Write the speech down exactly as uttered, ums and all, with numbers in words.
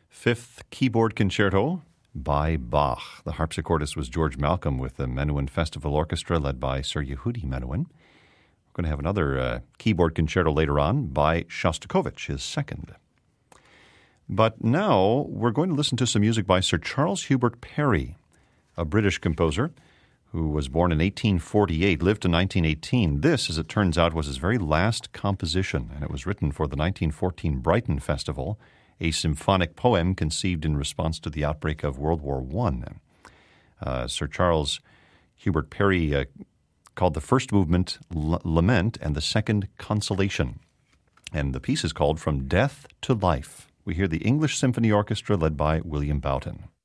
Fifth Keyboard Concerto by Bach. The harpsichordist was George Malcolm with the Menuhin Festival Orchestra led by Sir Yehudi Menuhin. We're going to have another uh, keyboard concerto later on by Shostakovich, his second. But now we're going to listen to some music by Sir Charles Hubert Parry, a British composer who was born in eighteen forty-eight, lived to nineteen eighteen. This, as it turns out, was his very last composition, and it was written for the nineteen fourteen Brighton Festival, a symphonic poem conceived in response to the outbreak of World War One. Uh, Sir Charles Hubert Parry uh, called the first movement L- Lament and the second Consolation. And the piece is called From Death to Life. We hear the English Symphony Orchestra led by William Boughton.